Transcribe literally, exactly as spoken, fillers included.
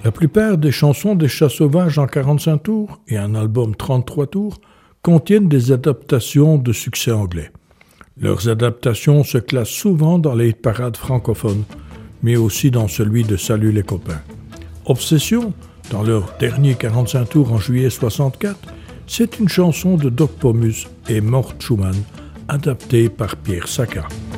La plupart des chansons des Chats Sauvages en quarante-cinq tours et un album trente-trois tours contiennent des adaptations de succès anglais. Leurs adaptations se classent souvent dans les hit-parades francophones, mais aussi dans celui de Salut les copains. Obsession, dans leur dernier quarante-cinq tours en juillet soixante-quatre, c'est une chanson de Doc Pomus et Mort Schumann, adaptée par Pierre Sacca.